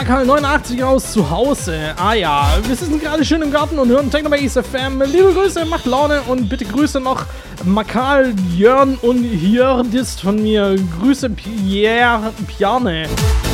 Makal 89 aus zu Hause. Ah ja, wir sitzen gerade schön im Garten und hören Technobase FM. Liebe Grüße, macht Laune und bitte Grüße noch Makal, Jörn und Jörn ist von mir. Grüße Pierre, Piane.